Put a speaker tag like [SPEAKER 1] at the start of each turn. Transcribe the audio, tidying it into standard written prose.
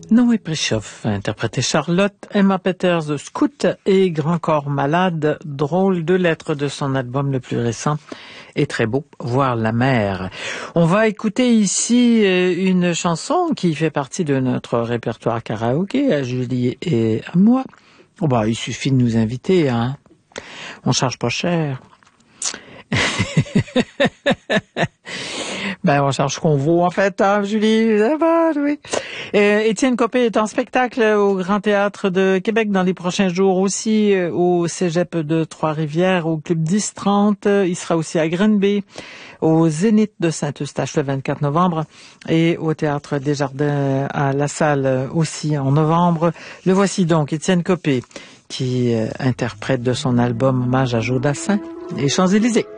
[SPEAKER 1] Noé Prischoff a interprété Charlotte, Emma Peters, Scout et Grand Corps Malade, drôle de lettres de son album le plus récent et très beau, Voir la mer. On va écouter ici une chanson qui fait partie de notre répertoire karaoké, à Julie et à moi. Oh bah, il suffit de nous inviter, hein. On charge pas cher. Ben, on charge ce qu'on vaut, en fait, hein, Julie. Ça va, oui. Étienne Copé est en spectacle au Grand Théâtre de Québec dans les prochains jours aussi, au Cégep de Trois-Rivières, au Club 10-30. Il sera aussi à Grenby, au Zénith de Saint-Eustache le 24 novembre et au Théâtre des Jardins à La Salle aussi en novembre. Le voici donc, Étienne Copé, qui interprète de son album Hommage à Jodassin et Champs-Élysées.